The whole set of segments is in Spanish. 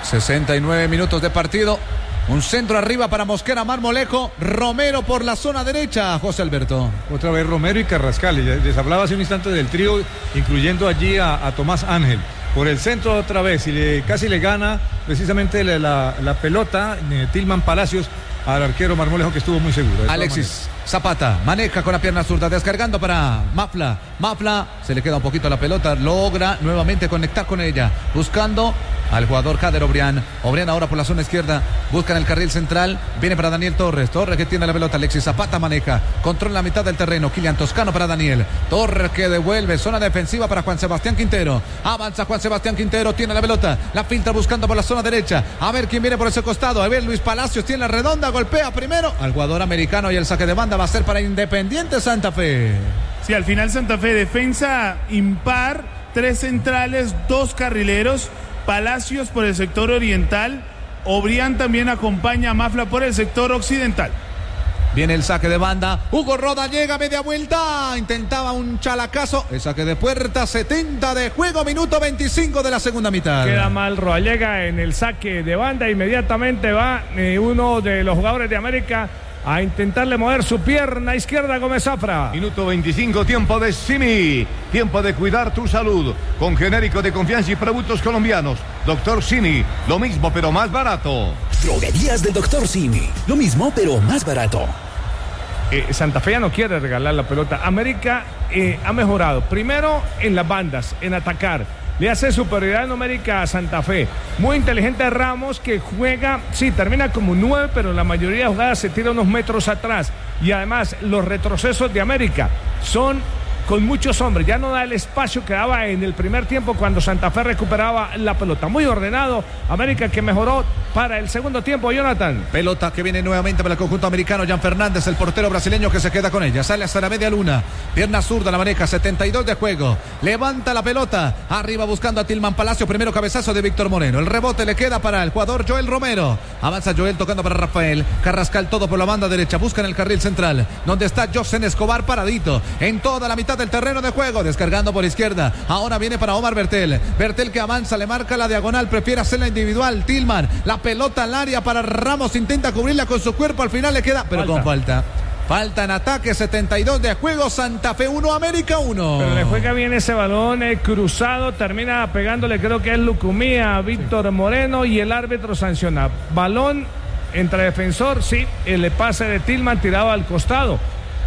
69 minutos de partido. Un centro arriba para Mosquera, Marmolejo, Romero por la zona derecha, José Alberto. Otra vez Romero y Carrascal. Les hablaba hace un instante del trío, incluyendo allí a Tomás Ángel. Por el centro otra vez, y casi le gana precisamente la pelota Tillman Palacios al arquero Marmolejo, que estuvo muy seguro. Alexis Zapata maneja con la pierna zurda, descargando para Mafla. Mafla se le queda un poquito la pelota, logra nuevamente conectar con ella, buscando al jugador Kader Obrián. Obrián ahora por la zona izquierda, busca en el carril central, viene para Daniel Torres. Torres que tiene la pelota, Alexis Zapata maneja, controla la mitad del terreno, Kylian Toscano para Daniel. Torres que devuelve, zona defensiva para Juan Sebastián Quintero. Avanza Juan Sebastián Quintero, tiene la pelota, la filtra buscando por la zona derecha. A ver quién viene por ese costado, a ver Luis Palacios, tiene la redonda, golpea primero al jugador americano y el saque de banda va a ser para Independiente Santa Fe. Sí, al final Santa Fe defensa impar, 3 centrales, 2 carrileros. Palacios por el sector oriental, Obrián también acompaña a Mafla por el sector occidental. Viene el saque de banda, Hugo Roda llega a media vuelta, intentaba un chalacazo, el saque de puerta, 70 de juego, minuto 25 de la segunda mitad. Queda mal Roda, llega en el saque de banda, inmediatamente va uno de los jugadores de América a intentarle mover su pierna izquierda, Gómez Zafra. Minuto 25, tiempo de Simi. Tiempo de cuidar tu salud. Con genérico de confianza y productos colombianos. Doctor Simi, lo mismo pero más barato. Droguerías del Doctor Simi. Lo mismo pero más barato. Santa Fe ya no quiere regalar la pelota. América ha mejorado. Primero en las bandas, en atacar. Le hace superioridad numérica a Santa Fe. Muy inteligente Ramos, que juega, sí, termina como 9, pero la mayoría de jugadas se tira unos metros atrás. Y además, los retrocesos de América son con muchos hombres. Ya no da el espacio que daba en el primer tiempo cuando Santa Fe recuperaba la pelota. Muy ordenado. América que mejoró para el segundo tiempo, Jonathan. Pelota que viene nuevamente para el conjunto americano. Jan Fernández, el portero brasileño que se queda con ella. Sale hasta la media luna. Pierna zurda la maneja, 72 de juego. Levanta la pelota. Arriba buscando a Tillman Palacio. Primero cabezazo de Víctor Moreno. El rebote le queda para el jugador Joel Romero. Avanza Joel tocando para Rafael. Carrascal todo por la banda derecha. Busca en el carril central, donde está Josen Escobar paradito. En toda la mitad del terreno de juego. Descargando por izquierda. Ahora viene para Omar Bertel. Bertel que avanza, le marca la diagonal. Prefiere hacerla individual. Tillman. La pelota al área para Ramos. Intenta cubrirla con su cuerpo. Al final le queda, pero con falta. Falta en ataque, 72 de juego, Santa Fe 1, América 1. Pero le juega bien ese balón cruzado, termina pegándole, creo que es Lucumí a Víctor Moreno y el árbitro sanciona. Balón entre defensor, sí, el pase de Tillman tirado al costado.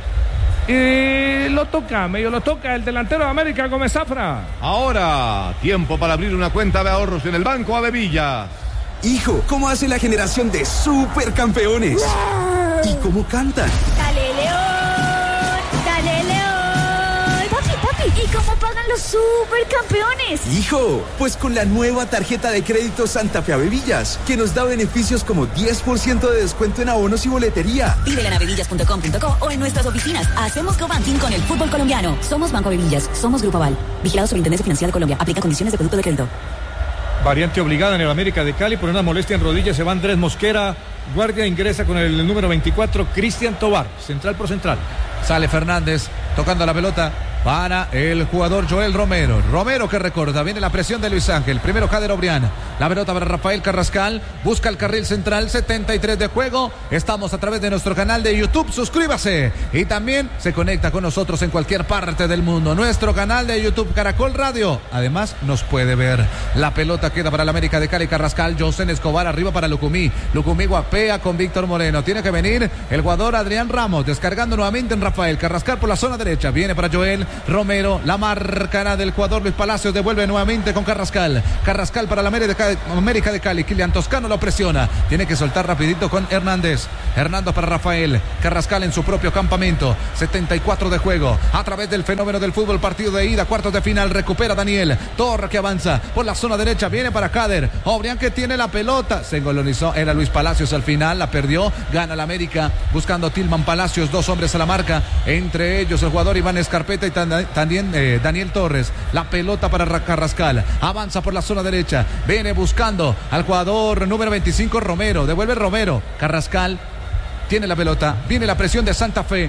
Y lo toca, medio lo toca el delantero de América, Gómez Zafra. Ahora, tiempo para abrir una cuenta de ahorros en el Banco Avevillas. Hijo, ¿cómo hace la generación de supercampeones? ¡Wow! ¿Y cómo cantan? ¡Dale, León! ¡Dale, León! Papi, ¿y cómo pagan los supercampeones? Hijo, pues con la nueva tarjeta de crédito Santa Fe Avevillas, que nos da beneficios como 10% de descuento en abonos y boletería. Pídela en avevillas.com.co o en nuestras oficinas. Hacemos co-banking con el fútbol colombiano. Somos Banco Avevillas, somos Grupo Aval. Vigilado Superintendencia Financiera de Colombia. Aplica condiciones de producto de crédito. Variante obligada en el América de Cali por una molestia en rodilla. Se va Andrés Mosquera. Guardia ingresa con el número 24, Cristian Tobar, central por central. Sale Fernández tocando la pelota para el jugador Joel Romero. Romero que recorta, viene la presión de Luis Ángel. Primero Kader Obrián. La pelota para Rafael Carrascal. Busca el carril central, 73 de juego. Estamos a través de nuestro canal de YouTube. Suscríbase. Y también se conecta con nosotros en cualquier parte del mundo. Nuestro canal de YouTube Caracol Radio. Además nos puede ver. La pelota queda para el América de Cali. Carrascal, Josen Escobar arriba para Lucumí. Lucumí guapea con Víctor Moreno. Tiene que venir el jugador Adrián Ramos. Descargando nuevamente en Rafael Carrascal por la zona derecha. Viene para Joel Romero, la marcará del jugador Luis Palacios, devuelve nuevamente con Carrascal. Carrascal para la América de Cali. Kylian Toscano lo presiona. Tiene que soltar rapidito con Hernández. Hernando para Rafael. Carrascal en su propio campamento. 74 de juego. A través del fenómeno del fútbol, partido de ida, cuartos de final. Recupera Daniel. Torre que avanza por la zona derecha. Viene para Kader. Obrián que tiene la pelota. Se engolonizó. Era Luis Palacios al final. La perdió. Gana la América. Buscando a Tillman Palacios. 2 hombres a la marca. Entre ellos el jugador Iván Escarpeta y también Daniel Torres. La pelota para Carrascal. Avanza por la zona derecha. Viene buscando al jugador número 25 Romero. Devuelve Romero. Carrascal tiene la pelota. Viene la presión de Santa Fe.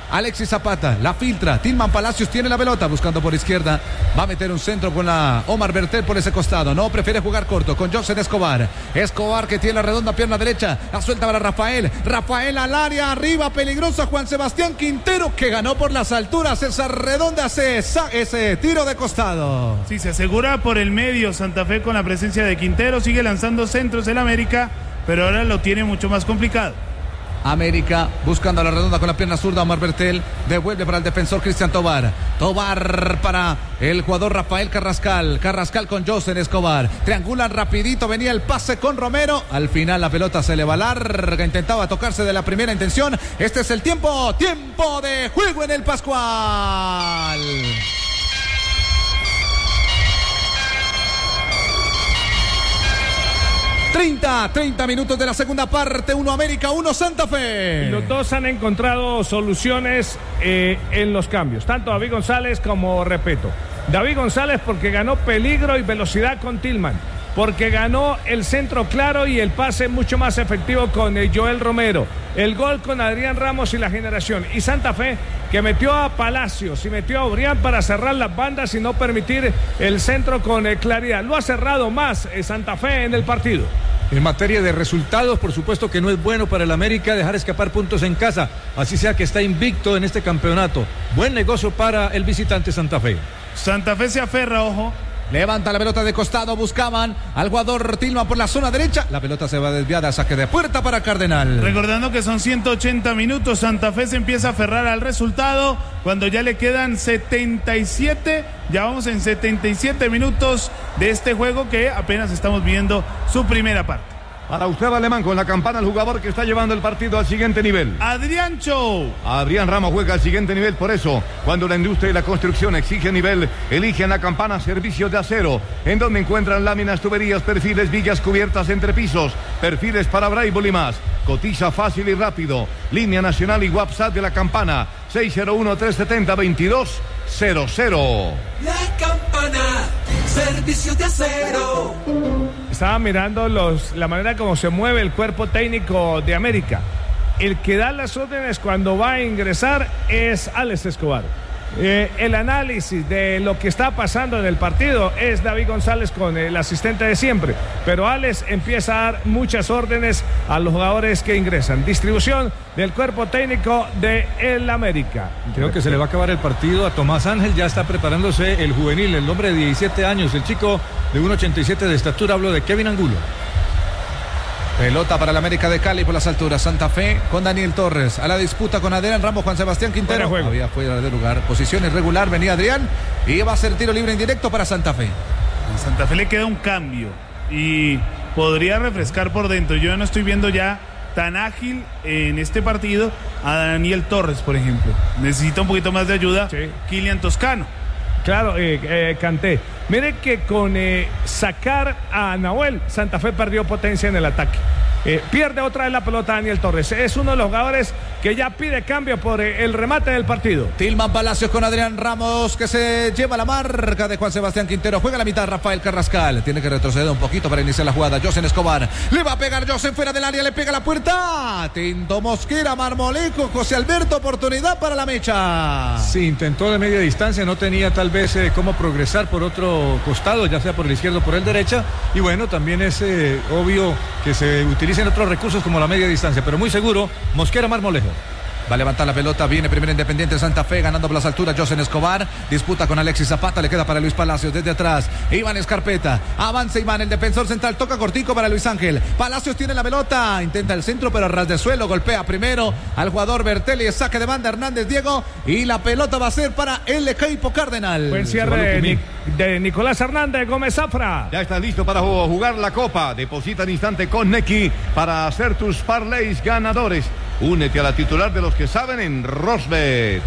Alexis Zapata, la filtra. Tilman Palacios tiene la pelota, buscando por izquierda. Va a meter un centro con la Omar Bertel por ese costado. No, prefiere jugar corto con José Escobar. Escobar que tiene la redonda pierna derecha. La suelta para Rafael. Rafael al área, arriba, peligrosa. Juan Sebastián Quintero, que ganó por las alturas. Esa redonda, ese tiro de costado. Sí, se asegura por el medio Santa Fe con la presencia de Quintero. Sigue lanzando centros el América, pero ahora lo tiene mucho más complicado. América buscando la redonda con la pierna zurda. Omar Bertel devuelve para el defensor Cristian Tobar. Tobar para el jugador Rafael Carrascal. Carrascal con José Escobar. Triangulan rapidito. Venía el pase con Romero. Al final la pelota se le va larga. Intentaba tocarse de la primera intención. Este es el tiempo. Tiempo de juego en el Pascual. 30 minutos de la segunda parte. 1 América, 1 Santa Fe. Los dos han encontrado soluciones en los cambios, tanto David González como Repeto. David González porque ganó peligro y velocidad con Tilman, porque ganó el centro claro y el pase mucho más efectivo con Joel Romero, el gol con Adrián Ramos y la generación. Y Santa Fe que metió a Palacios y metió a Obrián para cerrar las bandas y no permitir el centro con claridad. Lo ha cerrado más Santa Fe en el partido. En materia de resultados, por supuesto que no es bueno para el América dejar escapar puntos en casa, así sea que está invicto en este campeonato. Buen negocio para el visitante Santa Fe. Santa Fe se aferra, ojo. Levanta la pelota de costado, buscaban al jugador Tilman por la zona derecha. La pelota se va desviada, saque de puerta para Cardenal. Recordando que son 180 minutos, Santa Fe se empieza a aferrar al resultado cuando ya le quedan 77, ya vamos en 77 minutos de este juego que apenas estamos viendo su primera parte. Para usted, Alemán, con la campana, el jugador que está llevando el partido al siguiente nivel. Adrián Chou. Adrián Ramos juega al siguiente nivel, por eso, cuando la industria y la construcción exige nivel, eligen la campana Servicios de Acero, en donde encuentran láminas, tuberías, perfiles, vigas, cubiertas, entrepisos, perfiles para Braille y más. Cotiza fácil y rápido. Línea nacional y WhatsApp de la campana, 601-370-2200. La campana, Servicios de Acero. Estaba mirando la manera como se mueve el cuerpo técnico de América. El que da las órdenes cuando va a ingresar es Alex Escobar. El análisis de lo que está pasando en el partido es David González con el asistente de siempre, pero Alex empieza a dar muchas órdenes a los jugadores que ingresan. Distribución del cuerpo técnico de el América. Creo que se le va a acabar el partido a Tomás Ángel. Ya está preparándose el juvenil, el hombre de 17 años, el chico de 1.87 de estatura. Hablo de Kevin Angulo. Pelota para el América de Cali por las alturas. Santa Fe con Daniel Torres. A la disputa con Adrián Ramos, Juan Sebastián Quintero. Había fuera de lugar. Posición irregular. Venía Adrián. Y va a ser tiro libre indirecto para Santa Fe. A Santa Fe le queda un cambio. Y podría refrescar por dentro. Yo no estoy viendo ya tan ágil en este partido a Daniel Torres, por ejemplo. Necesita un poquito más de ayuda. Sí. Kylian Toscano. Claro, Kanté. Mire que con sacar a Nahuel, Santa Fe perdió potencia en el ataque. Pierde otra vez la pelota Daniel Torres. Es uno de los jugadores que ya pide cambio por el remate del partido. Tilman Palacios con Adrián Ramos, que se lleva la marca de Juan Sebastián Quintero. Juega a la mitad Rafael Carrascal. Tiene que retroceder un poquito para iniciar la jugada. José Escobar. Le va a pegar José fuera del área. Le pega la puerta. Tinto Mosquera, Marmolejo, José Alberto. Oportunidad para la mecha. Sí, intentó de media distancia. No tenía tal vez cómo progresar por otro costado, ya sea por el izquierdo o por el derecha. Y bueno, también es obvio que se utilicen otros recursos como la media distancia, pero muy seguro Mosquera Marmolejo. Va a levantar la pelota, viene primero Independiente Santa Fe, ganando por las alturas José Escobar, disputa con Alexis Zapata, le queda para Luis Palacios desde atrás, Iván Escarpeta, avanza Iván, el defensor central, toca cortico para Luis Ángel, Palacios tiene la pelota, intenta el centro pero a ras de suelo, golpea primero al jugador Bertelli, saque de banda Hernández Diego, y la pelota va a ser para el equipo Cardenal. Buen cierre de Nicolás Hernández, Gómez Zafra. Ya está listo para jugar la Copa, deposita al instante con Nequi para hacer tus parlays ganadores. Únete a la titular de los que saben en Rosbet.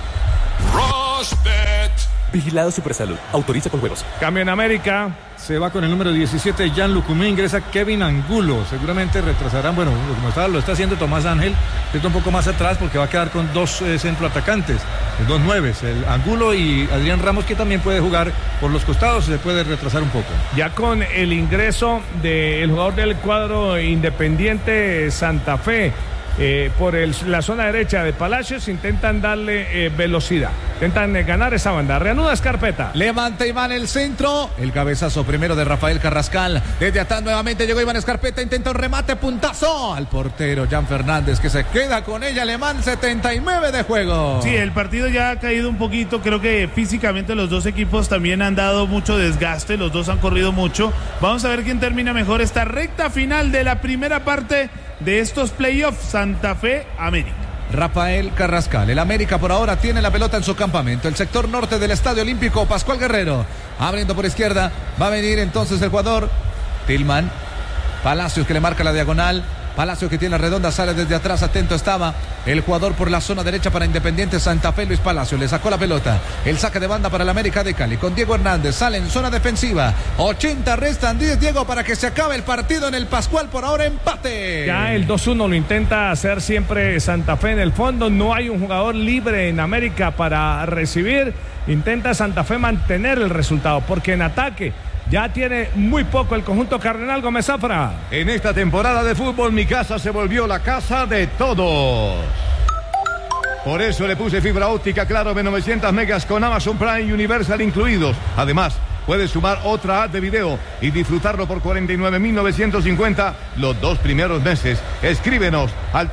Rosbet. Vigilado Supersalud. Autoriza con juegos. Cambio en América. Se va con el número 17, Jan Lucumí, ingresa Kevin Angulo. Seguramente retrasarán, bueno, como lo está haciendo Tomás Ángel, que está un poco más atrás porque va a quedar con dos centroatacantes, dos nueves, el Angulo y Adrián Ramos, que también puede jugar por los costados, se puede retrasar un poco. Ya con el ingreso del jugador del cuadro Independiente Santa Fe, por la zona derecha de Palacios, intentan darle velocidad, intentan ganar esa banda. Reanuda Escarpeta. Levanta Iván el centro, el cabezazo primero de Rafael Carrascal, desde atrás nuevamente llegó Iván Escarpeta, intenta un remate, puntazo al portero Jan Fernández, que se queda con ella. Alemán, 79 de juego. Sí, el partido ya ha caído un poquito, creo que físicamente los dos equipos también han dado mucho desgaste, los dos han corrido mucho. Vamos a ver quién termina mejor esta recta final de la primera parte de estos playoffs, Santa Fe América. Rafael Carrascal, el América por ahora tiene la pelota en su campamento, el sector norte del Estadio Olímpico. Pascual Guerrero abriendo por izquierda, va a venir entonces el jugador Tillman, Palacios que le marca la diagonal, Palacio que tiene la redonda, sale desde atrás, atento estaba el jugador por la zona derecha para Independiente Santa Fe, Luis Palacio, le sacó la pelota, el saque de banda para el América de Cali, con Diego Hernández, sale en zona defensiva, 80 restan 10, Diego, para que se acabe el partido en el Pascual, por ahora empate. Ya el 2-1 lo intenta hacer siempre Santa Fe en el fondo, no hay un jugador libre en América para recibir, intenta Santa Fe mantener el resultado, porque en ataque ya tiene muy poco el conjunto cardenal. Gómez Zafra. En esta temporada de fútbol, mi casa se volvió la casa de todos. Por eso le puse fibra óptica Claro de 900 megas con Amazon Prime Universal incluidos. Además, puedes sumar otra app de video y disfrutarlo por 49.950 los 2 primeros meses. Escríbenos al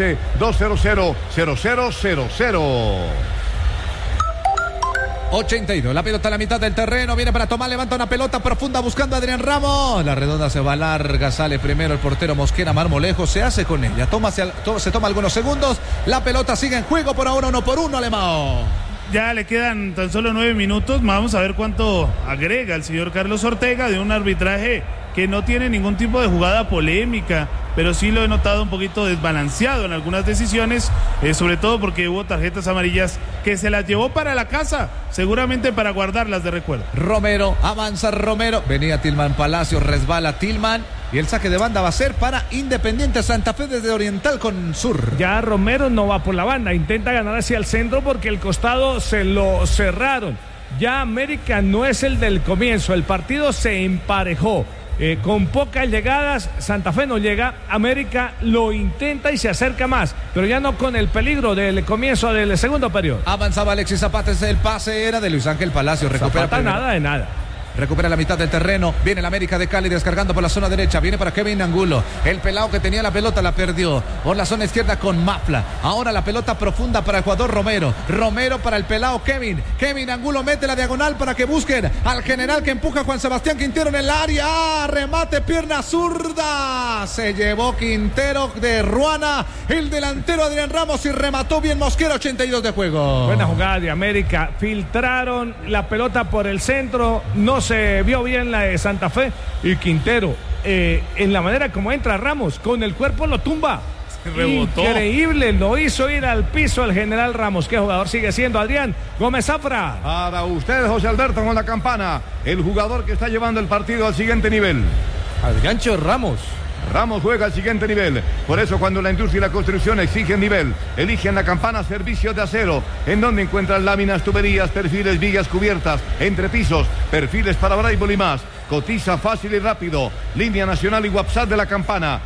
311-200-0000. 82, la pelota a la mitad del terreno, viene para tomar, levanta una pelota profunda buscando a Adrián Ramos, la redonda se va larga, sale primero el portero Mosquera, Marmolejo se hace con ella, se toma algunos segundos, la pelota sigue en juego por ahora 1-1, Alemão. Ya le quedan tan solo 9 minutos, vamos a ver cuánto agrega el señor Carlos Ortega de un arbitraje que no tiene ningún tipo de jugada polémica, pero sí lo he notado un poquito desbalanceado en algunas decisiones, sobre todo porque hubo tarjetas amarillas que se las llevó para la casa, seguramente para guardarlas de recuerdo. Romero, avanza Romero, venía Tillman Palacios, resbala Tillman y el saque de banda va a ser para Independiente Santa Fe desde Oriental con Sur. Ya Romero no va por la banda, intenta ganar hacia el centro porque el costado se lo cerraron. Ya América no es el del comienzo, el partido se emparejó. Con pocas llegadas, Santa Fe no llega, América lo intenta y se acerca más, pero ya no con el peligro del comienzo del segundo periodo. Avanzaba Alexis Zapata, el pase era de Luis Ángel Palacio, recupera Zapata nada de nada. Recupera la mitad del terreno, viene el América de Cali descargando por la zona derecha, viene para Kevin Angulo, el pelado que tenía la pelota la perdió, por la zona izquierda con Mafla, ahora la pelota profunda para el jugador Romero, Romero para el pelado Kevin Angulo mete la diagonal para que busquen al general que empuja a Juan Sebastián Quintero en el área, remate pierna zurda, se llevó Quintero de Ruana, el delantero Adrián Ramos y remató bien Mosquera, 82 de juego. Buena jugada de América, filtraron la pelota por el centro, no se vio bien la de Santa Fe y Quintero en la manera como entra Ramos con el cuerpo lo tumba, rebotó. Increíble, lo hizo ir al piso el general Ramos. ¿Qué jugador sigue siendo Adrián Gómez Zafra? Para usted, José Alberto, con la campana, el jugador que está llevando el partido al siguiente nivel. Adriancho Ramos. Ramos juega al siguiente nivel. Por eso cuando la industria y la construcción exigen nivel, eligen la campana Servicios de Acero, en donde encuentran láminas, tuberías, perfiles, vigas cubiertas, entrepisos, perfiles para braille y más. Cotiza fácil y rápido. Línea nacional y WhatsApp de la campana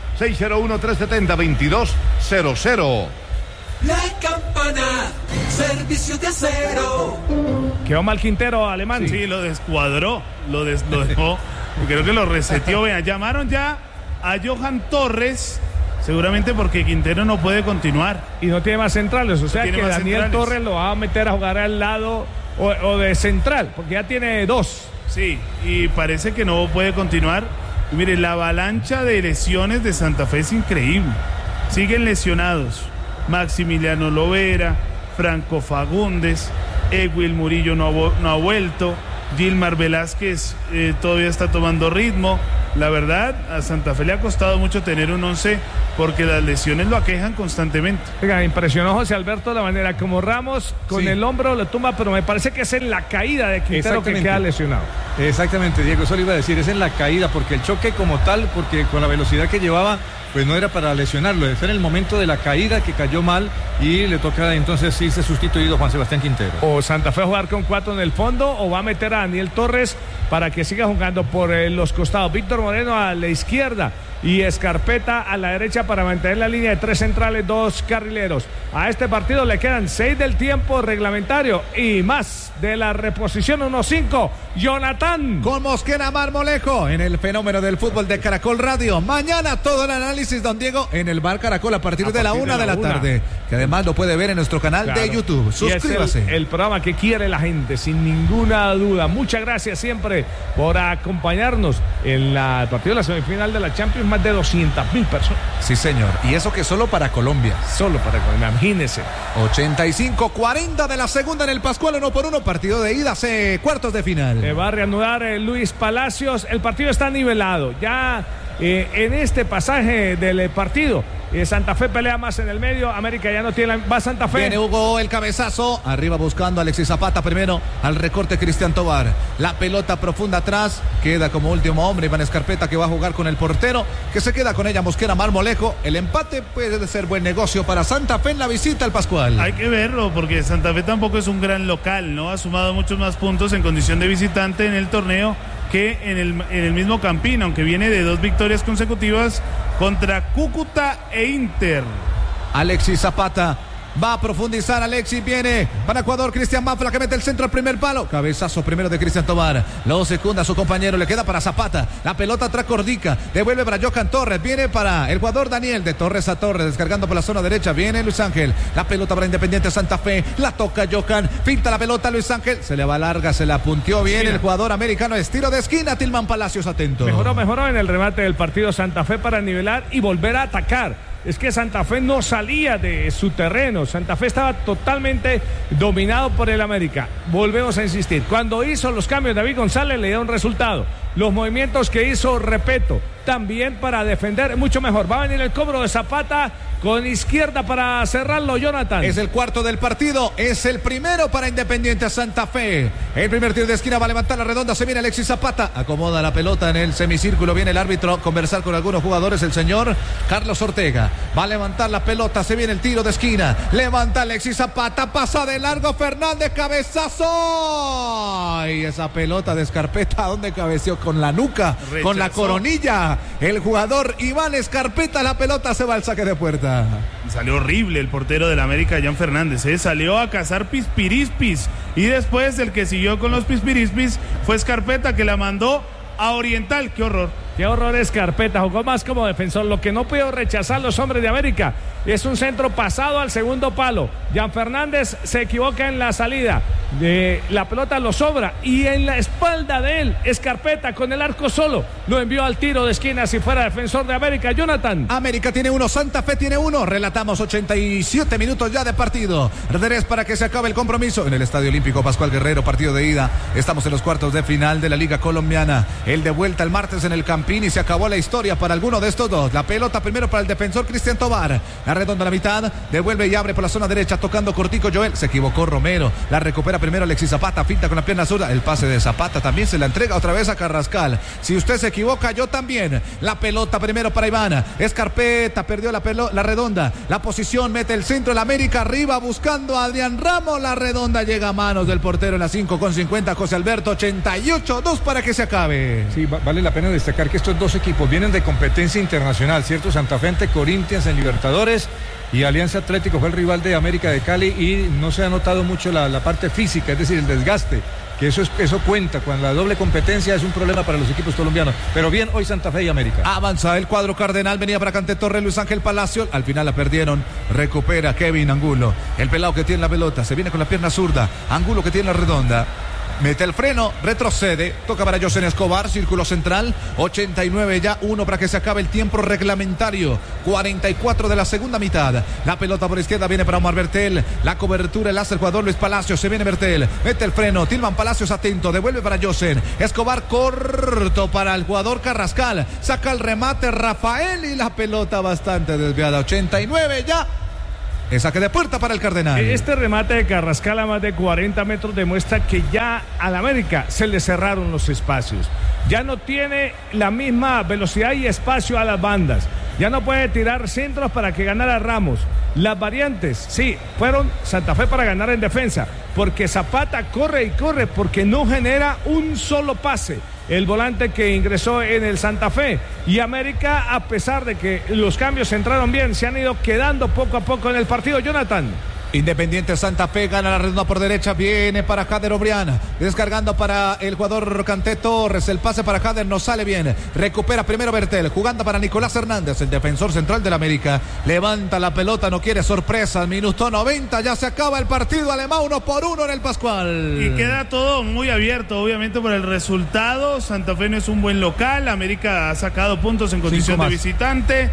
601-370-2200. La campana, Servicios de Acero. Quedó mal Quintero, Alemán. Sí, lo descuadró, lo dejó. Creo que lo reseteó. Vean, llamaron ya a Johan Torres, seguramente porque Quintero no puede continuar. Y no tiene más centrales, o sea que Daniel centrales. Torres lo va a meter a jugar al lado o de central, porque ya tiene 2. Sí, y parece que no puede continuar. Y mire, la avalancha de lesiones de Santa Fe es increíble. Siguen lesionados Maximiliano Lovera, Franco Fagundes, Ewil Murillo no ha vuelto, Gilmar Velázquez todavía está tomando ritmo. La verdad, a Santa Fe le ha costado mucho tener un 11 porque las lesiones lo aquejan constantemente. Oiga, impresionó José Alberto la manera como Ramos con el hombro lo tumba, pero me parece que es en la caída de Quintero que queda lesionado. Exactamente, Diego, eso le iba a decir, es en la caída, porque el choque como tal, porque con la velocidad que llevaba, pues no era para lesionarlo, es en el momento de la caída que cayó mal y le toca entonces irse sustituido Juan Sebastián Quintero. O Santa Fe a jugar con 4 en el fondo o va a meter a Daniel Torres para que siga jugando por los costados. Víctor Moreno a la izquierda y Escarpeta a la derecha para mantener la línea de 3 centrales, 2 carrileros. A este partido le quedan 6 del tiempo reglamentario y más de la reposición 1-5. Jonathan. Con Mosquera Marmolejo en el fenómeno del fútbol de Caracol Radio. Mañana todo el análisis, don Diego, en el Bar Caracol a partir de la 1 de la tarde. Que además lo puede ver en nuestro canal de YouTube. Suscríbase. Y es el programa que quiere la gente, sin ninguna duda. Muchas gracias siempre por acompañarnos en el partido de la semifinal de la Champions. Más de 200.000 personas. Sí, señor. Y eso que solo para Colombia. Solo para Colombia, imagínese. 85-40 de la segunda en el Pascual, 1-1. Partido de ida, cuartos de final. Va a reanudar Luis Palacios. El partido está nivelado. Ya en este pasaje del partido, Santa Fe pelea más en el medio. América ya no tiene. Va Santa Fe. Viene Hugo, el cabezazo. Arriba buscando a Alexis Zapata primero. Al recorte Cristian Tobar. La pelota profunda atrás. Queda como último hombre Iván Escarpeta, que va a jugar con el portero, que se queda con ella Mosquera Marmolejo. El empate puede ser buen negocio para Santa Fe en la visita al Pascual. Hay que verlo, porque Santa Fe tampoco es un gran local, ¿no? Ha sumado muchos más puntos en condición de visitante en el torneo que en el mismo Campín, aunque viene de 2 victorias consecutivas contra Cúcuta e Inter. Alexis Zapata va a profundizar. Alexis viene para Ecuador. Cristian Mafla, que mete el centro al primer palo. Cabezazo primero de Cristian Tobar. Lo secunda su compañero. Le queda para Zapata. La pelota atrás Cordica. Devuelve para Johan Torres. Viene para el jugador Daniel. De Torres a Torres. Descargando por la zona derecha. Viene Luis Ángel. La pelota para Independiente Santa Fe. La toca Johan. Finta la pelota Luis Ángel. Se le va larga. Se la punteó bien el jugador americano. Estilo de esquina. Tilman Palacios atento. Mejoró en el remate del partido Santa Fe para nivelar y volver a atacar. Es que Santa Fe no salía de su terreno. Santa Fe estaba totalmente dominado por el América. Volvemos a insistir. Cuando hizo los cambios David González le dio un resultado. Los movimientos que hizo, repito, también para defender mucho mejor. Va a venir el cobro de Zapata con izquierda para cerrarlo, Jonathan. Es el cuarto del partido, es el primero para Independiente Santa Fe. El primer tiro de esquina va a levantar la redonda, se viene Alexis Zapata, acomoda la pelota en el semicírculo, viene el árbitro a conversar con algunos jugadores, el señor Carlos Ortega. Va a levantar la pelota, se viene el tiro de esquina, levanta Alexis Zapata, pasa de largo Fernández, cabezazo. Y esa pelota de Escarpeta, ¿dónde cabeció? Con la nuca, rechazó. Con la coronilla. El jugador Iván Escarpeta, la pelota se va al saque de puerta. Salió horrible el portero del América, Jan Fernández, salió a cazar pispirispis. Y después el que siguió con los pispirispis fue Escarpeta, que la mandó a Oriental. ¡Qué horror! Qué horror Escarpeta, jugó más como defensor. Lo que no pudo rechazar los hombres de América es un centro pasado al segundo palo. Jan Fernández se equivoca en la salida. La pelota lo sobra y en la espalda de él, Escarpeta con el arco solo lo envió al tiro de esquina si fuera defensor de América. Jonathan. América tiene 1, Santa Fe tiene 1. Relatamos 87 minutos ya de partido. Redes para que se acabe el compromiso en el Estadio Olímpico Pascual Guerrero, partido de ida. Estamos en los cuartos de final de la Liga Colombiana. El de vuelta el martes en el Campín y se acabó la historia para alguno de estos dos. La pelota primero para el defensor Cristian Tobar. La redonda a la mitad, devuelve y abre por la zona derecha, tocando cortico Joel. Se equivocó Romero. La recupera primero Alexis Zapata, finta con la pierna zurda. El pase de Zapata también se la entrega otra vez a Carrascal. Si usted se equivoca, yo también. La pelota primero para Iván. Escarpeta perdió la redonda. La posición, mete el centro. El América arriba buscando a Adrián Ramos. La redonda llega a manos del portero en la 5:50. José Alberto, 88-2 para que se acabe. Sí, vale la pena destacar que estos dos equipos vienen de competencia internacional, ¿cierto? Santa Fe ante Corinthians en Libertadores y Alianza Atlético fue el rival de América de Cali y no se ha notado mucho la parte física, es decir, el desgaste, que eso cuenta, cuando la doble competencia es un problema para los equipos colombianos. Pero bien, hoy Santa Fe y América. Avanza el cuadro cardenal, venía para Cante Torres, Luis Ángel Palacio, al final la perdieron, recupera Kevin Angulo, el pelado que tiene la pelota, se viene con la pierna zurda, Angulo que tiene la redonda. Mete el freno, retrocede, toca para José Escobar, círculo central, 89 ya, 1 para que se acabe el tiempo reglamentario, 44 de la segunda mitad. La pelota por izquierda viene para Omar Bertel, la cobertura el hace el jugador Luis Palacios, se viene Bertel, mete el freno, Tilman Palacios atento, devuelve para José Escobar, corto para el jugador Carrascal, saca el remate Rafael y la pelota bastante desviada, 89 ya. El saque de puerta para el Cardenal. Este remate de Carrascal a más de 40 metros demuestra que ya al América se le cerraron los espacios. Ya no tiene la misma velocidad y espacio a las bandas. Ya no puede tirar centros para que ganara Ramos. Las variantes, sí, fueron Santa Fe para ganar en defensa, porque Zapata corre y corre, porque no genera un solo pase. El volante que ingresó en el Santa Fe. Y América, a pesar de que los cambios entraron bien, se han ido quedando poco a poco en el partido. Jonathan. Independiente Santa Fe gana la redonda por derecha, viene para Jader Obrián, descargando para el jugador Canté Torres, el pase para Jader no sale bien, recupera primero Bertel, jugando para Nicolás Hernández, el defensor central del América, levanta la pelota, no quiere sorpresa, minuto 90, ya se acaba el partido, Alemán 1-1 en el Pascual. Y queda todo muy abierto, obviamente por el resultado. Santa Fe no es un buen local, América ha sacado puntos en condición de visitante.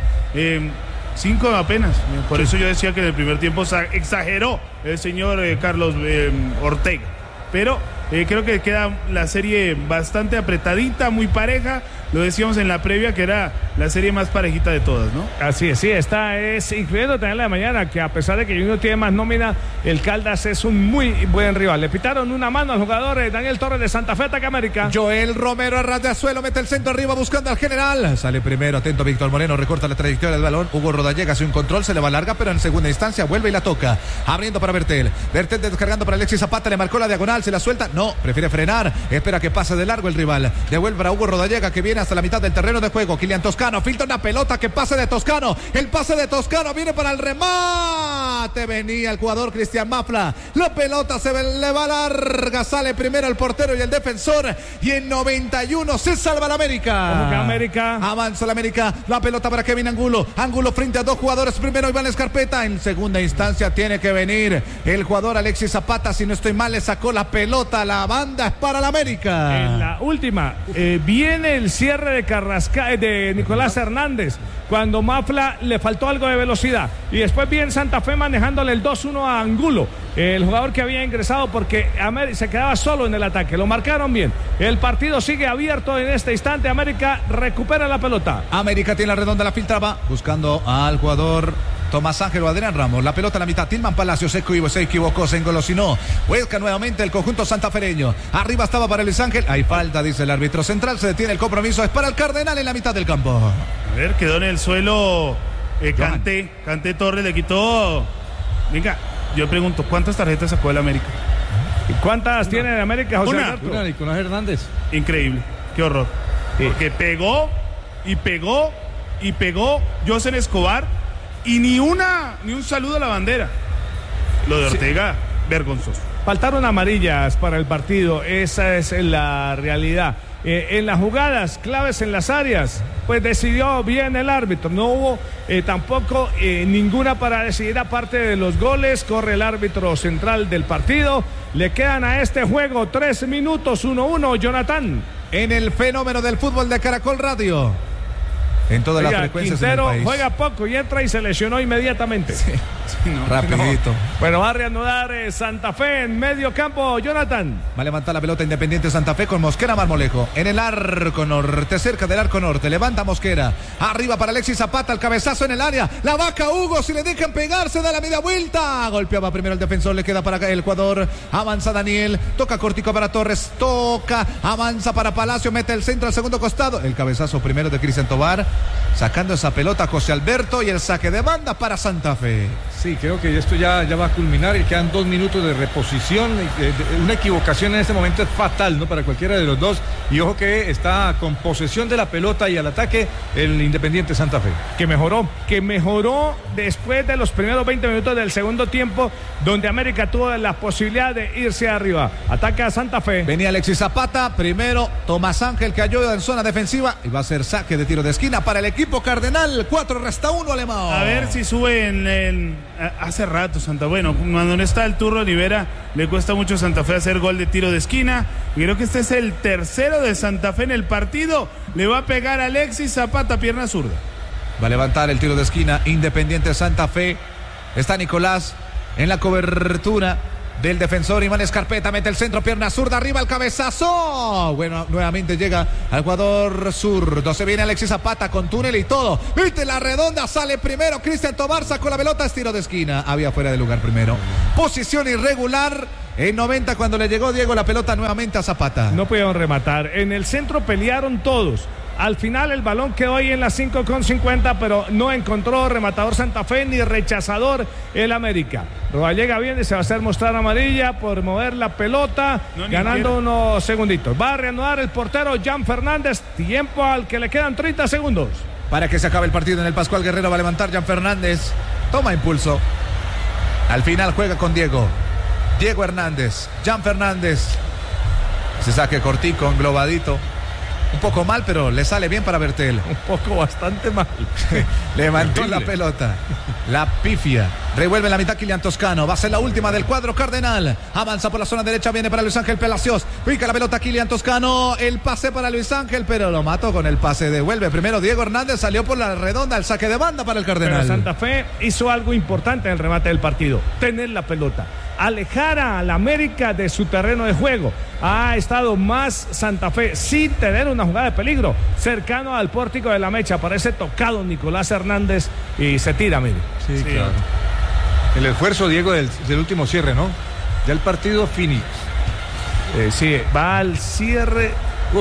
5 apenas, por eso yo decía que en el primer tiempo exageró el señor Carlos Ortega, pero creo que queda la serie bastante apretadita, muy pareja. Lo decíamos en la previa que era la serie más parejita de todas, ¿no? Así es, sí, esta es, incluyendo también la de mañana, que a pesar de que Junior tiene más nómina, el Caldas es un muy buen rival. Le pitaron una mano al jugador Daniel Torres de Santa Fe, ataca América. Joel Romero a ras de suelo, mete el centro arriba buscando al general. Sale primero, atento Víctor Moreno, recorta la trayectoria del balón. Hugo Rodallega hace un control, se le va larga, pero en segunda instancia vuelve y la toca. Abriendo para Bertel. Bertel descargando para Alexis Zapata, le marcó la diagonal, se la suelta. No, prefiere frenar, espera que pase de largo el rival. Devuelve para Hugo Rodallega que viene hasta la mitad del terreno de juego. Kylian Toscano filtra una pelota, que pase de Toscano. El pase de Toscano viene para el remate. Venía el jugador Cristian Mafla. La pelota se le va larga. Sale primero el portero y el defensor. Y en 91 se salva la América. ¿Cómo que América? Avanza la América. La pelota para Kevin Angulo. Angulo frente a dos jugadores. Primero Iván Escarpeta. En segunda instancia tiene que venir el jugador Alexis Zapata. Si no estoy mal, le sacó la pelota. La banda es para la América. En la última, viene el cierre de de Nicolás Hernández, cuando Mafla le faltó algo de velocidad, y después viene Santa Fe manejándole el 2-1 a Angulo, el jugador que había ingresado porque se quedaba solo en el ataque. Lo marcaron bien. El partido sigue abierto en este instante. América recupera la pelota. América tiene la redonda, la filtraba buscando al jugador Tomás Ángel o Adrián Ramos. La pelota a la mitad. Tilman Palacio se equivocó, se engolosinó. Huesca nuevamente el conjunto santafereño. Arriba estaba para Luis Ángel. Hay falta, dice el árbitro central. Se detiene el compromiso. Es para el Cardenal en la mitad del campo. A ver, quedó en el suelo Canté Torres, le quitó. Venga, yo pregunto, ¿cuántas tarjetas sacó el América? ¿Y cuántas tiene el América, José Alberto? Una, Nicolás Hernández. Increíble, qué horror. Sí. Porque pegó José Escobar. Y ni un saludo a la bandera. Lo de Ortega, vergonzoso. Faltaron amarillas para el partido, esa es la realidad. En las jugadas claves en las áreas, pues decidió bien el árbitro. No hubo tampoco ninguna para decidir aparte de los goles. Corre el árbitro central del partido. Le quedan a este juego 3 minutos, 1-1, Jonathan. En el fenómeno del fútbol de Caracol Radio. En todas las frecuencias Quintero en el país. Juega poco y entra y se lesionó inmediatamente. Sí, rapidito. No. Bueno, va a reanudar Santa Fe en medio campo, Jonathan. Va a levantar la pelota Independiente Santa Fe con Mosquera Marmolejo. En el arco norte, cerca del arco norte. Levanta Mosquera. Arriba para Alexis Zapata, el cabezazo en el área. La vaca Hugo, si le dejan pegarse, da la media vuelta. Golpeaba primero el defensor, le queda para el jugador. Avanza Daniel, toca cortico para Torres. Toca, avanza para Palacio, mete el centro al segundo costado. El cabezazo primero de Cristian Tobar. Sacando esa pelota José Alberto y el saque de banda para Santa Fe. Sí, creo que esto ya va a culminar y quedan 2 minutos de reposición. Una equivocación en este momento es fatal, ¿no? Para cualquiera de los dos. Y ojo que está con posesión de la pelota y al ataque el Independiente Santa Fe. Que mejoró después de los primeros 20 minutos del segundo tiempo, donde América tuvo la posibilidad de irse arriba. Ataca a Santa Fe. Venía Alexis Zapata, primero Tomás Ángel que ayuda en zona defensiva y va a ser saque de tiro de esquina para el equipo cardenal. 4-1 Alemán. A ver si sube hace rato Santa Fe. Bueno, cuando no está el Turro Rivera, le cuesta mucho a Santa Fe hacer gol de tiro de esquina. Y creo que este es el tercero de Santa Fe en el partido. Le va a pegar Alexis Zapata, pierna zurda. Va a levantar el tiro de esquina Independiente Santa Fe. Está Nicolás en la cobertura del defensor. Iván Escarpeta mete el centro, pierna zurda, arriba el cabezazo. Bueno, nuevamente llega al jugador zurdo. Se viene Alexis Zapata con túnel y todo. Viste la redonda, sale primero Cristian Tobar, sacó la pelota, es tiro de esquina. Había fuera de lugar primero. Posición irregular. En 90 cuando le llegó Diego la pelota nuevamente a Zapata. No pudieron rematar. En el centro pelearon todos. Al final el balón quedó ahí en las 5:50, pero no encontró rematador Santa Fe ni rechazador el América. Rodallega viene, se va a hacer mostrar amarilla por mover la pelota, ganando unos segunditos. Va a reanudar el portero Jan Fernández, tiempo al que le quedan 30 segundos. Para que se acabe el partido en el Pascual Guerrero va a levantar Jan Fernández, toma impulso. Al final juega con Diego Hernández, Jan Fernández. Se saque cortico, englobadito. Un poco mal, pero le sale bien para Bertel. Un poco bastante mal. Levantó la pelota. La pifia. Revuelve en la mitad Kylian Toscano. Va a ser la última del cuadro cardenal. Avanza por la zona derecha. Viene para Luis Ángel Palacios. Pica la pelota Kylian Toscano. El pase para Luis Ángel, pero lo mató con el pase. Devuelve primero Diego Hernández. Salió por la redonda. El saque de banda para el cardenal. Pero Santa Fe hizo algo importante en el remate del partido. Tener la pelota. Alejar al América de su terreno de juego. Ha estado más Santa Fe sin tener una jugada de peligro, cercano al pórtico de la Mecha. Aparece tocado Nicolás Hernández y se tira, mire. Sí, claro. El esfuerzo, Diego, del último cierre, ¿no? Ya el partido Phoenix. Sí, va al cierre.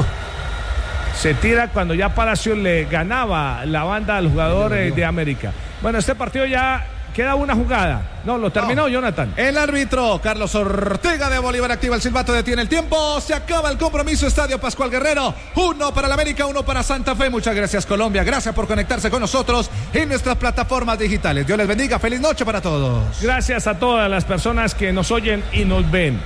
Se tira cuando ya Palacios le ganaba la banda al jugador de América. Bueno, este partido ya queda una jugada. No, lo terminó Jonathan. El árbitro Carlos Ortega de Bolívar activa el silbato, detiene el tiempo. Se acaba el compromiso. Estadio Pascual Guerrero. 1 para el América, 1 para Santa Fe. Muchas gracias, Colombia. Gracias por conectarse con nosotros en nuestras plataformas digitales. Dios les bendiga. Feliz noche para todos. Gracias a todas las personas que nos oyen y nos ven.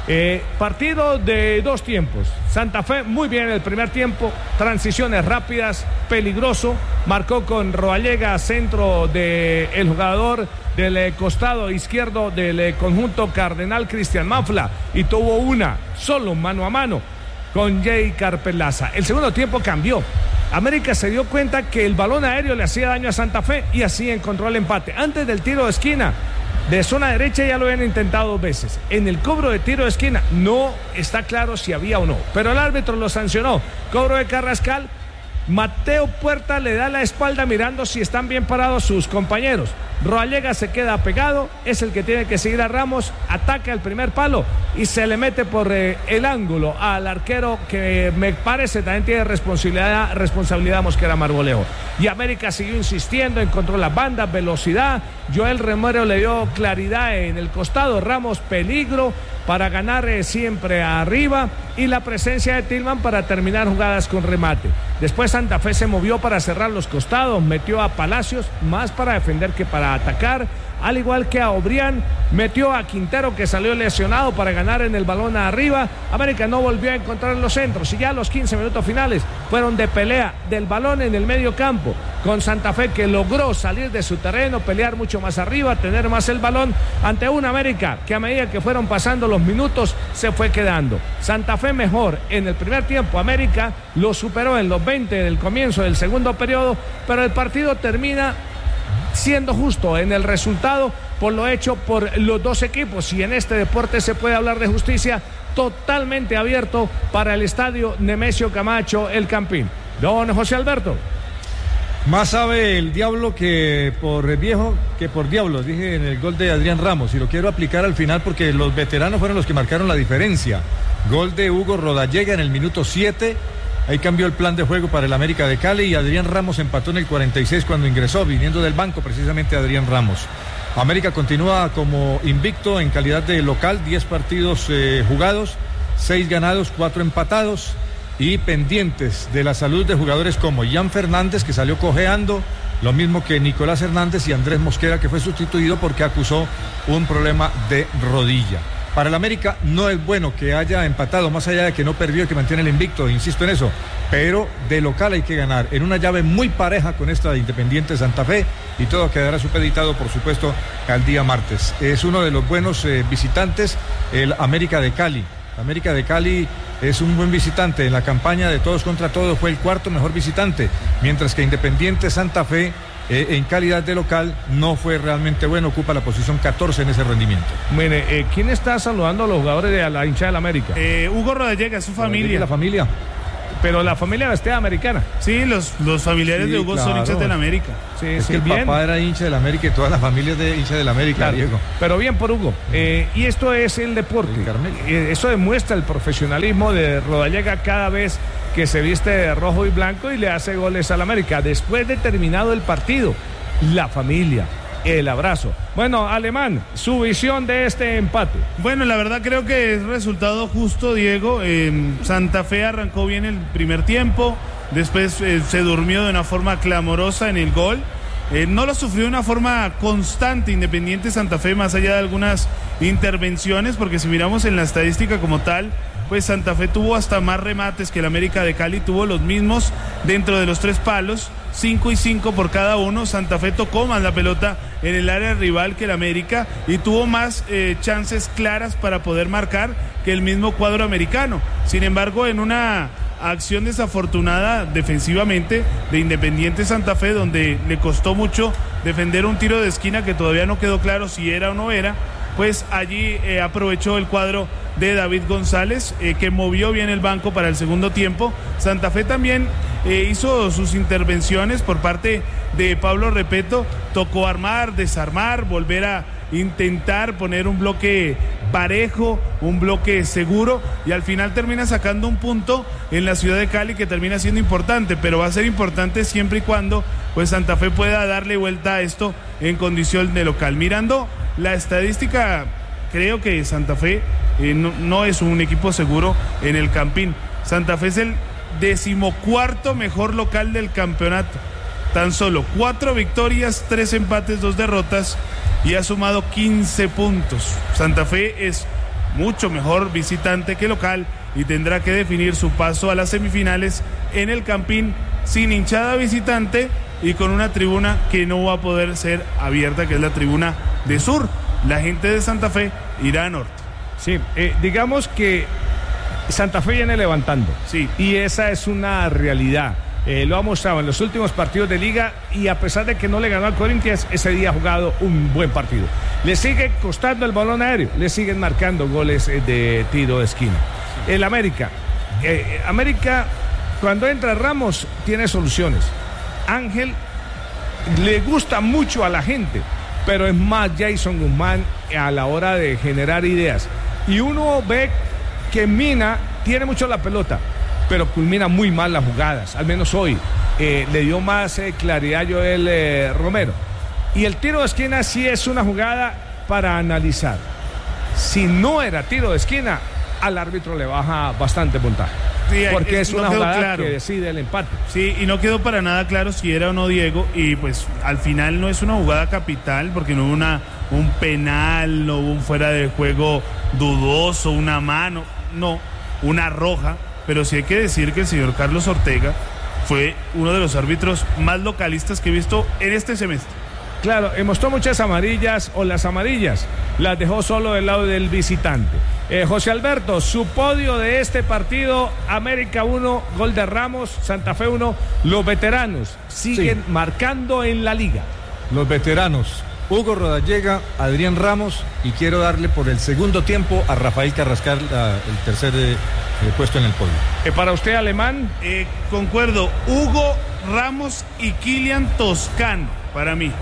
Partido de 2 tiempos. Santa Fe muy bien en el primer tiempo, transiciones rápidas, peligroso, marcó con Rodallega, centro del jugador del costado izquierdo del conjunto cardenal, Cristian Mafla, y tuvo una solo mano a mano con Jay Carpelaza. El segundo tiempo cambió. América se dio cuenta que el balón aéreo le hacía daño a Santa Fe y así encontró el empate. Antes del tiro de esquina de zona derecha ya lo habían intentado 2 veces. En el cobro de tiro de esquina no está claro si había o no, pero el árbitro lo sancionó. Cobro de Carrascal. Mateo Puerta le da la espalda mirando si están bien parados sus compañeros. Rodallega se queda pegado, es el que tiene que seguir a Ramos, ataca el primer palo y se le mete por el ángulo al arquero, que me parece también tiene responsabilidad Mosquera Marboleo. Y América siguió insistiendo, encontró las bandas, velocidad. Joel Romero le dio claridad en el costado, Ramos peligro para ganar siempre arriba, y la presencia de Tillman para terminar jugadas con remate. Después Santa Fe se movió para cerrar los costados, metió a Palacios más para defender que para atacar, al igual que a Obrián, metió a Quintero, que salió lesionado, para ganar en el balón arriba. América no volvió a encontrar los centros y ya los 15 minutos finales fueron de pelea del balón en el medio campo, con Santa Fe que logró salir de su terreno, pelear mucho más arriba, tener más el balón ante una América que a medida que fueron pasando los minutos se fue quedando. Santa Fe mejor en el primer tiempo, América lo superó en los 20 del comienzo del segundo periodo, pero el partido termina siendo justo en el resultado por lo hecho por los 2 equipos, y en este deporte se puede hablar de justicia, totalmente abierto para el estadio Nemesio Camacho El Campín. Don José Alberto. Más sabe el diablo que por viejo que por diablos, dije en el gol de Adrián Ramos, y lo quiero aplicar al final porque los veteranos fueron los que marcaron la diferencia. Gol de Hugo Rodallega en el minuto 7. Ahí cambió el plan de juego para el América de Cali, y Adrián Ramos empató en el 46 cuando ingresó, viniendo del banco precisamente Adrián Ramos. América continúa como invicto en calidad de local, 10 partidos jugados, 6 ganados, 4 empatados, y pendientes de la salud de jugadores como Jan Fernández, que salió cojeando, lo mismo que Nicolás Hernández, y Andrés Mosquera, que fue sustituido porque acusó un problema de rodilla. Para el América no es bueno que haya empatado, más allá de que no perdió y que mantiene el invicto, insisto en eso, pero de local hay que ganar, en una llave muy pareja con esta de Independiente Santa Fe, y todo quedará supeditado, por supuesto, al día martes. Es uno de los buenos visitantes, el América de Cali. América de Cali es un buen visitante, en la campaña de todos contra todos fue el 4º mejor visitante, mientras que Independiente Santa Fe, en calidad de local, no fue realmente bueno, ocupa la posición 14 en ese rendimiento. Mire, ¿quién está saludando a los jugadores de la hinchada del América? Hugo Rodallega, su familia. La familia. Pero la familia vestida americana. Sí, los familiares de Hugo son hinchas del América. Sí, es que el papá era hincha del América y todas las familias de hincha del América, claro, Diego. Pero bien por Hugo. Y esto es el deporte. Eso demuestra el profesionalismo de Rodallega cada vez que se viste de rojo y blanco y le hace goles al América. Después de terminado el partido, la familia, el abrazo. Bueno, Alemán, su visión de este empate. Bueno, la verdad creo que es resultado justo, Diego. Santa Fe arrancó bien el primer tiempo, después se durmió de una forma clamorosa en el gol. No lo sufrió de una forma constante Independiente Santa Fe, más allá de algunas intervenciones, porque si miramos en la estadística como tal, pues Santa Fe tuvo hasta más remates que el América de Cali, tuvo los mismos dentro de los 3 palos, 5 y 5 por cada uno. Santa Fe tocó más la pelota en el área rival que el América y tuvo más chances claras para poder marcar que el mismo cuadro americano. Sin embargo, en una acción desafortunada defensivamente de Independiente Santa Fe, donde le costó mucho defender un tiro de esquina que todavía no quedó claro si era o no era, pues allí aprovechó el cuadro de David González, que movió bien el banco para el segundo tiempo. Santa Fe también hizo sus intervenciones por parte de Pablo Repeto, tocó armar, desarmar, volver a intentar poner un bloque parejo, un bloque seguro, y al final termina sacando un punto en la ciudad de Cali que termina siendo importante, pero va a ser importante siempre y cuando pues Santa Fe pueda darle vuelta a esto en condición de local. Mirando la estadística, creo que Santa Fe no es un equipo seguro en el Campín. Santa Fe es el 14º mejor local del campeonato, tan solo 4 victorias, 3 empates, 2 derrotas, y ha sumado 15 puntos. Santa Fe es mucho mejor visitante que local y tendrá que definir su paso a las semifinales en el Campín sin hinchada visitante y con una tribuna que no va a poder ser abierta, que es la tribuna de sur. La gente de Santa Fe irá a norte. Sí, digamos que Santa Fe viene levantando. Sí. Y esa es una realidad. Lo ha mostrado en los últimos partidos de liga y a pesar de que no le ganó al Corinthians, ese día ha jugado un buen partido. Le sigue costando el balón aéreo, le siguen marcando goles de tiro de esquina. El América, cuando entra Ramos, tiene soluciones. Ángel le gusta mucho a la gente, pero es más Jason Guzmán a la hora de generar ideas. Y uno ve que Mina tiene mucho la pelota, pero culmina muy mal las jugadas, al menos hoy. Le dio más claridad a Joel Romero. Y el tiro de esquina sí es una jugada para analizar. Si no era tiro de esquina, al árbitro le baja bastante puntaje. Sí, porque es una jugada claro que decide el empate. Sí, y no quedó para nada claro si era o no Diego, y pues al final no es una jugada capital, porque no hubo un penal, no hubo un fuera de juego dudoso, una mano, no, una roja. Pero sí hay que decir que el señor Carlos Ortega fue uno de los árbitros más localistas que he visto en este semestre. Claro, mostró muchas amarillas, o las amarillas las dejó solo del lado del visitante. José Alberto, su podio de este partido: América 1, gol de Ramos, Santa Fe 1, los veteranos siguen marcando en la liga. Los veteranos: Hugo Rodallega, Adrián Ramos, y quiero darle por el segundo tiempo a Rafael Carrascal el tercer puesto en el podio. Para usted, Alemán. Concuerdo, Hugo, Ramos y Kylian Toscano, para mí.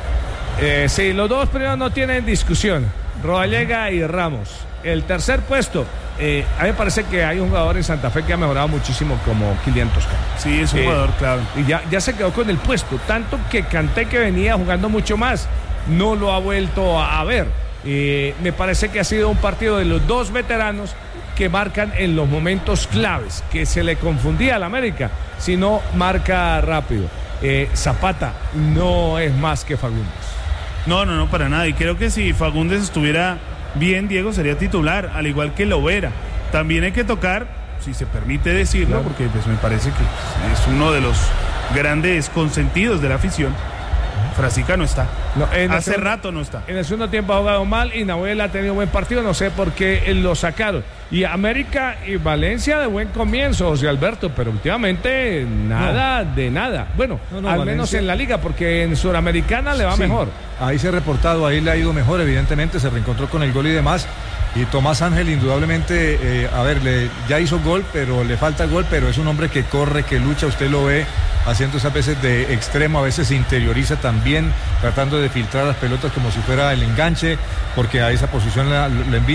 Sí, los dos primeros no tienen discusión, Rodallega y Ramos. El tercer puesto, a mí me parece que hay un jugador en Santa Fe que ha mejorado muchísimo, como Kylian Toscano. Sí, es un jugador clave. Y ya se quedó con el puesto, tanto que Kanté, que venía jugando mucho más, no lo ha vuelto a ver. Me parece que ha sido un partido de los dos veteranos que marcan en los momentos claves, que se le confundía al América si no marca rápido. Zapata no es más que Fagundes. No, para nada. Y creo que si Fagundes estuviera bien, Diego, sería titular, al igual que Lovera. También hay que tocar, si se permite decirlo, claro, porque pues me parece que es uno de los grandes consentidos de la afición. Frasica no está. No, hace rato no está. En el segundo tiempo ha jugado mal y Nahuel ha tenido buen partido. No sé por qué lo sacaron. Y América y Valencia de buen comienzo, José Alberto, pero últimamente nada de nada. Bueno, al Valencia, menos en la liga, porque en Sudamericana le va mejor. Ahí se ha reportado, ahí le ha ido mejor, evidentemente, se reencontró con el gol y demás. Y Tomás Ángel, indudablemente, ya hizo gol, pero le falta gol, pero es un hombre que corre, que lucha, usted lo ve haciendo esas veces de extremo, a veces se interioriza también, tratando de filtrar las pelotas como si fuera el enganche, porque a esa posición le envían.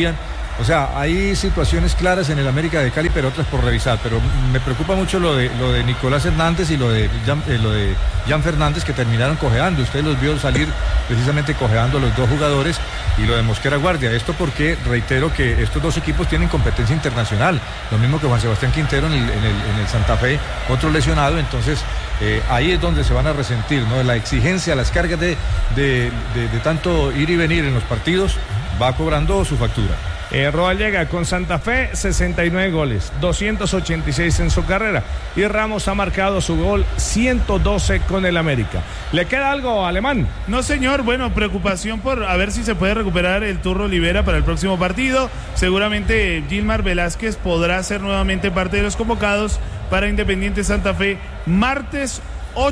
O sea, hay situaciones claras en el América de Cali, pero otras por revisar. Pero me preocupa mucho lo de Nicolás Hernández y lo de Jan Fernández, que terminaron cojeando. Usted los vio salir precisamente cojeando los dos jugadores, y lo de Mosquera Guardia. Esto porque, reitero, que estos dos equipos tienen competencia internacional. Lo mismo que Juan Sebastián Quintero en el Santa Fe, otro lesionado. Entonces, ahí es donde se van a resentir, ¿no? La exigencia, las cargas de tanto ir y venir en los partidos, va cobrando su factura. Roa llega con Santa Fe 69 goles, 286 en su carrera, y Ramos ha marcado su gol 112 con el América. ¿Le queda algo, Alemán? No, señor. Bueno, preocupación por a ver si se puede recuperar el Turro Olivera para el próximo partido. Seguramente Gilmar Velázquez podrá ser nuevamente parte de los convocados para Independiente Santa Fe, martes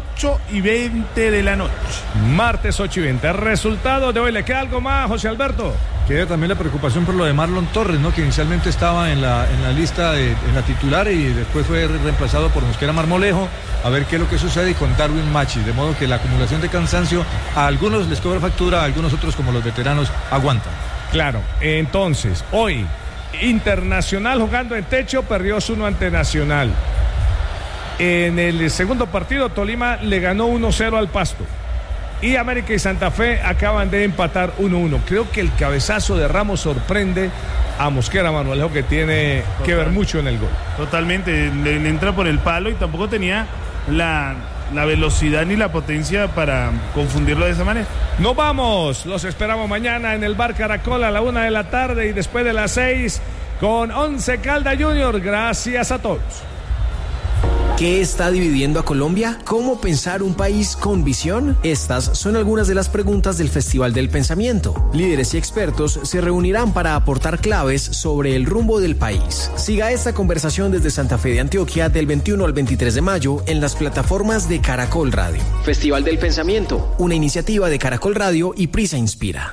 8:20 de la noche. Martes 8:20. Resultado de hoy. ¿Le queda algo más, José Alberto? Queda también la preocupación por lo de Marlon Torres, ¿no? Que inicialmente estaba en la lista, en la titular, y después fue reemplazado por Mosquera Marmolejo. A ver qué es lo que sucede, y con Darwin Machi. De modo que la acumulación de cansancio a algunos les cobra factura, a algunos otros, como los veteranos, aguantan. Claro. Entonces, hoy, Internacional jugando en techo, perdió 1 ante Nacional. En el segundo partido, Tolima le ganó 1-0 al Pasto. Y América y Santa Fe acaban de empatar 1-1. Creo que el cabezazo de Ramos sorprende a Mosquera Marmolejo, que tiene que ver mucho en el gol. Totalmente, le entra por el palo y tampoco tenía la velocidad ni la potencia para confundirlo de esa manera. Nos vamos, los esperamos mañana en el Bar Caracol a la 1 de la tarde y después de las 6 con Once Caldas Junior. Gracias a todos. ¿Qué está dividiendo a Colombia? ¿Cómo pensar un país con visión? Estas son algunas de las preguntas del Festival del Pensamiento. Líderes y expertos se reunirán para aportar claves sobre el rumbo del país. Siga esta conversación desde Santa Fe de Antioquia del 21 al 23 de mayo en las plataformas de Caracol Radio. Festival del Pensamiento, una iniciativa de Caracol Radio y Prisa Inspira.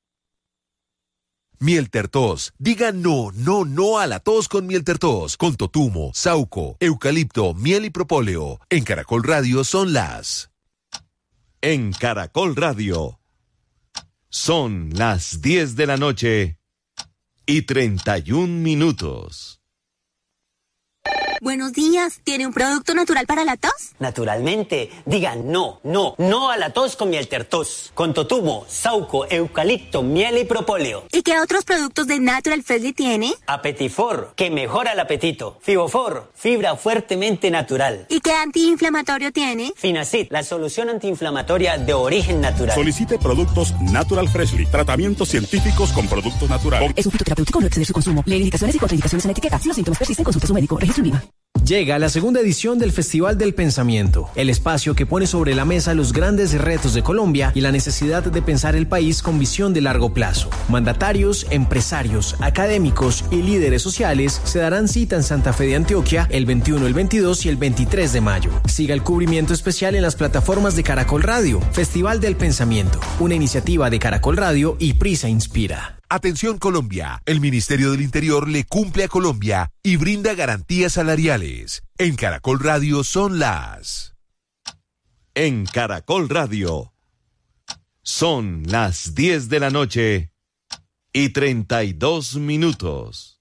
Miel Tertos. Diga no a la tos con Miel Tertos. Con totumo, sauco, eucalipto, miel y propóleo. En Caracol Radio son las... En Caracol Radio son las 10 de la noche y 31 minutos. Buenos días, ¿tiene un producto natural para la tos? Naturalmente, diga no a la tos con Miel Tertos. Con totumo, sauco, eucalipto, miel y propóleo. ¿Y qué otros productos de Natural Freshly tiene? Apetifor, que mejora el apetito. Fibofor, fibra fuertemente natural. ¿Y qué antiinflamatorio tiene? Finacid, la solución antiinflamatoria de origen natural. Solicite productos Natural Freshly, tratamientos científicos con productos naturales. Es un fitoterapéutico, no exceder su consumo. Lee indicaciones y contraindicaciones en etiqueta. Si los síntomas persisten, consulte a su médico. Registro INVIMA. Llega la segunda edición del Festival del Pensamiento, el espacio que pone sobre la mesa los grandes retos de Colombia y la necesidad de pensar el país con visión de largo plazo. Mandatarios, empresarios, académicos y líderes sociales se darán cita en Santa Fe de Antioquia el 21, el 22 y el 23 de mayo. Siga el cubrimiento especial en las plataformas de Caracol Radio. Festival del Pensamiento, una iniciativa de Caracol Radio y Prisa Inspira. Atención Colombia, el Ministerio del Interior le cumple a Colombia y brinda garantías salariales. En Caracol Radio son las... En Caracol Radio son las 10 de la noche y 32 minutos.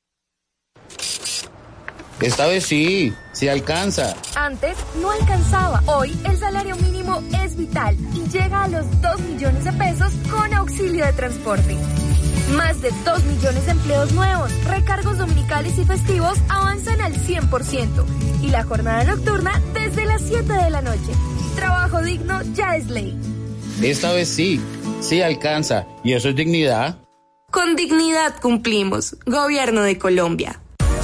Esta vez sí alcanza. Antes no alcanzaba. Hoy el salario mínimo es vital y llega a los 2 millones de pesos con auxilio de transporte. Más de 2 millones de empleos nuevos, recargos dominicales y festivos avanzan al 100% y la jornada nocturna desde las 7 de la noche. Trabajo digno ya es ley. Esta vez sí alcanza. ¿Y eso es dignidad? Con dignidad cumplimos. Gobierno de Colombia.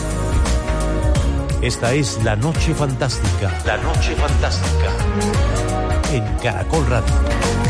Esta es La Noche Fantástica. La Noche Fantástica. En Caracol Radio.